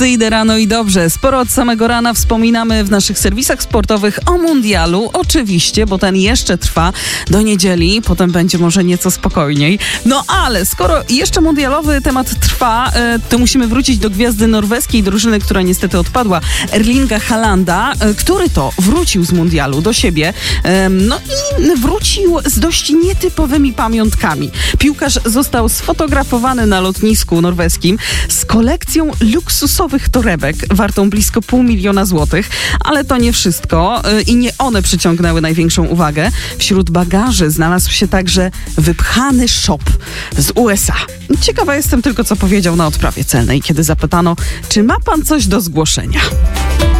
Idę rano i dobrze. Sporo od samego rana wspominamy w naszych serwisach sportowych o mundialu. Oczywiście, bo ten jeszcze trwa do niedzieli. Potem będzie może nieco spokojniej. No ale skoro jeszcze mundialowy temat trwa, to musimy wrócić do gwiazdy norweskiej drużyny, która niestety odpadła. Erlinga Haalanda, który to wrócił z mundialu do siebie. No i wrócił z dość nietypowymi pamiątkami. Piłkarz został sfotografowany na lotnisku norweskim z kolekcją luksusowych torebek wartą blisko 500 000 złotych, ale to nie wszystko i nie one przyciągnęły największą uwagę. Wśród bagaży znalazł się także wypchany shop z USA. Ciekawa jestem tylko, co powiedział na odprawie celnej, kiedy zapytano, czy ma pan coś do zgłoszenia.